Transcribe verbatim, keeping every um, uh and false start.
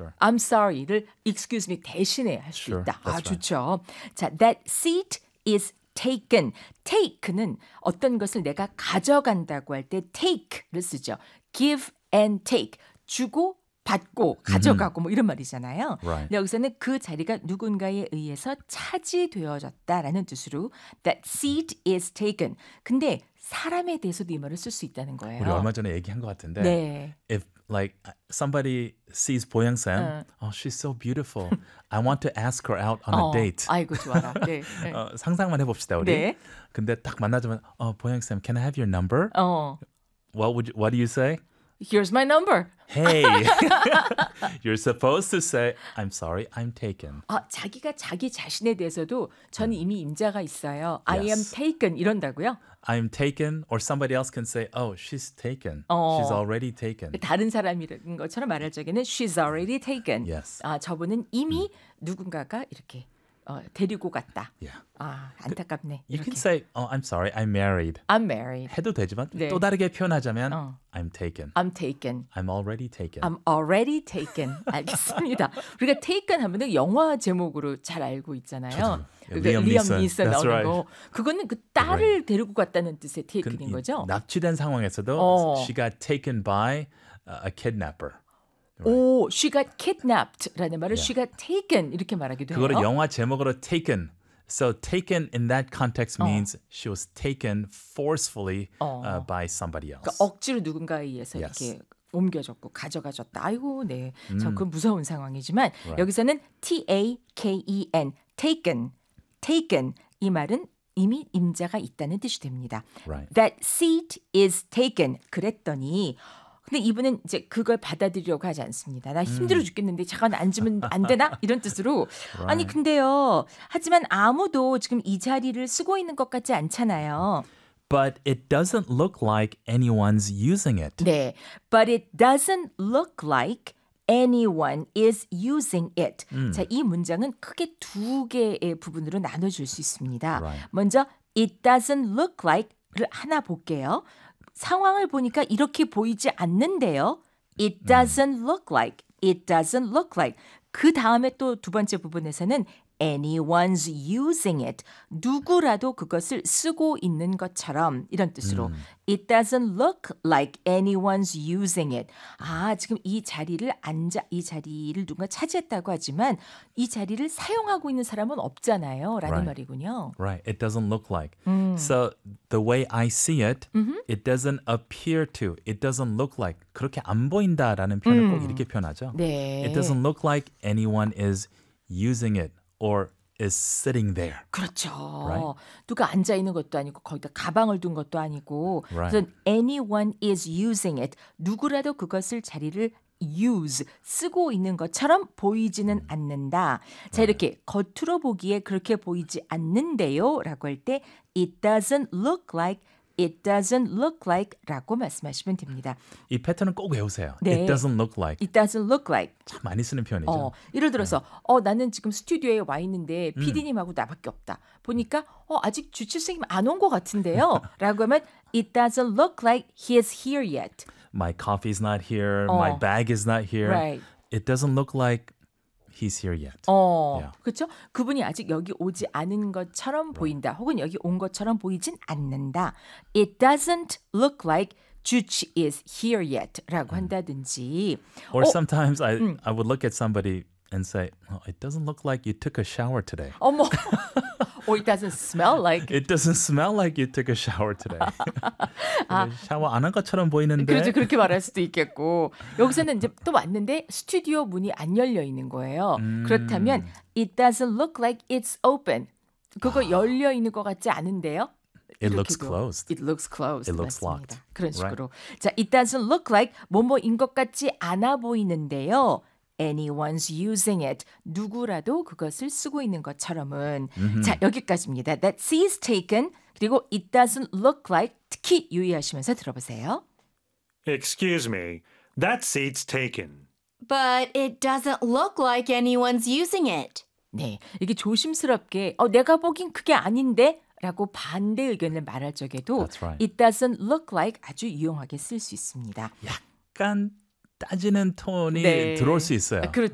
Sure. I'm sorry를 excuse me 대신에 할 수 Sure, 있다. 아, that's right. 좋죠. 자, that seat is taken. take는 어떤 것을 내가 가져간다고 할 때 take를 쓰죠. give and take. 주고 받고 가져가고 뭐 이런 말이잖아요. Right. 근데 여기서는 그 자리가 누군가에 의해서 차지되어졌다라는 뜻으로 that seat is taken. 근데 사람에 대해서도 이 말을 쓸 수 있다는 거예요. 우리 얼마 전에 얘기한 것 같은데 네. if like somebody sees 보영쌤, 어. oh she's so beautiful. I want to ask her out on 어, a date. 아이고 좋아라. 네. 네. 어, 상상만 해봅시다 우리. 네. 근데 딱 만나자면 어 보영쌤, can I have your number? 어. What would you, what do you say? Here's my number. Hey, you're supposed to say, I'm sorry, I'm taken. 아, 자기가 자기 자신에 대해서도 저는 이미 임자가 있어요. I am Yes. taken 이런다고요? I'm taken, or somebody else can say, oh, she's taken. 어. She's already taken. 다른 사람이라는 것처럼 말할 적에는 she's already taken. Yes. 아, 저분은 이미 누군가가 이렇게 어, 데리고 갔다. Yeah. 아, 안타깝네. You 이렇게. can say, oh, I'm sorry, I'm married. I'm married. 해도 되지만 네. 또 다르게 표현하자면 어. I'm taken. I'm taken. I'm already taken. I'm already taken. 알겠습니다. 우리가 taken 하면은 영화 제목으로 잘 알고 있잖아요. 저도요. 그러니까 리암 리암 니슨. 니슨 That's 나오는 right. 거. 그거는 그 딸을 데리고 갔다는 뜻의 그 taken인 이 거죠? 납치된 상황에서도 어. she got taken by a kidnapper. 오, she got kidnapped라는 말을 Yeah. she got taken 이렇게 말하기도 해요. 그거를 영화 제목으로 taken. So taken in that context means she was taken forcefully 어. uh, by somebody else. 그러니까 억지로 누군가에 의해서 Yes. 이렇게 옮겨졌고 가져가졌다. 아이고, 네. 참 그 무서운 상황이지만 Right. 여기서는 T-A-K-E-N, taken, taken 이 말은 이미 임자가 있다는 뜻이 됩니다. Right. That seat is taken. 그랬더니 근데 이분은 이제 그걸 받아들이려고 하지 않습니다. 나 힘들어 죽겠는데 잠깐 앉으면 안 되나? 이런 뜻으로. 아니 근데요. 하지만 아무도 지금 이 자리를 쓰고 있는 것 같지 않잖아요. But it doesn't look like anyone's using it. 네. But it doesn't look like anyone is using it. 자, 이 문장은 크게 두 개의 부분으로 나눠줄 수 있습니다. Right. 먼저 it doesn't look like를 하나 볼게요. 상황을 보니까 이렇게 보이지 않는데요. It doesn't look like. It doesn't look like. 그 다음에 또 두 번째 부분에서는 anyone's using it. 누구라도 그것을 쓰고 있는 것처럼 이런 뜻으로. It doesn't look like anyone's using it. 아, 지금 이 자리를 앉아 이 자리를 누가 차지했다고 하지만 이 자리를 사용하고 있는 사람은 없잖아요. 라는 Right. 말이군요. Right. It doesn't look like. So the way I see it, it doesn't appear to. It doesn't look like. 그렇게 안 보인다라는 표현을 꼭 이렇게 표현하죠. 네. It doesn't look like anyone is using it or is sitting there. 그렇죠. Right? 누가 앉아 있는 것도 아니고 거기다 가방을 둔 것도 아니고 Right. 그래서 anyone is using it. 누구라도 그것을 자리를 use, 쓰고 있는 것처럼 보이지는 않는다. 자, 이렇게 겉으로 보기에 그렇게 보이지 않는데요 라고 할 때 it doesn't look like It doesn't look like 라고 말씀하시면 됩니다. 이 패턴은 꼭 외우세요. 네. It doesn't look like. It doesn't look like. 참 많이 쓰는 표현이죠. 어, 예를 들어서 어, 나는 지금 스튜디오에 와 있는데 피디님하고 나밖에 없다. 보니까 어, 아직 주치생님 안 온 것 같은데요. 라고 하면 It doesn't look like he is here yet. My coffee's not here. 어. My bag is not here. Right. It doesn't look like he's here yet. 어, Yeah. 그렇죠? 그분이 아직 여기 오지 않은 것처럼 보인다. 혹은 여기 온 것처럼 보이진 않는다. It doesn't look like Juch is here yet 라고 한다든지 Or 어, sometimes I, I would look at somebody and say, oh, it doesn't look like you took a shower today. 어머 Or it doesn't smell like It doesn't smell like you took a shower today. 샤워 안 한 것처럼 보이는데. 그렇죠. 그렇게 말할 수도 있겠고 여기서는 이제 또 왔는데 스튜디오 문이 안 열려 있는 거예요. 음. 그렇다면 It doesn't look like it's open. 그거 열려 있는 것 같지 않은데요? It looks 이렇게도. closed. It looks closed. It looks 맞습니다. locked. 그런 식으로. 자, it doesn't look like 뭐뭐인 것 같지 않아 보이는데요. Anyone's using it. 누구라도 그것을 쓰고 있는 것처럼은. 자, 여기까지입니다. That seat's taken. 그리고 it doesn't look like. 특히 유의하시면서 들어보세요. Excuse me, that seat's taken. But it doesn't look like anyone's using it. 네, 이게 조심스럽게 어, 내가 보긴 그게 아닌데 라고 반대 의견을 말할 적에도 That's right. it doesn't look like 아주 유용하게 쓸 수 있습니다. 약간 따지는 톤이 네. 들어올 수 있어요. 아, 그렇죠.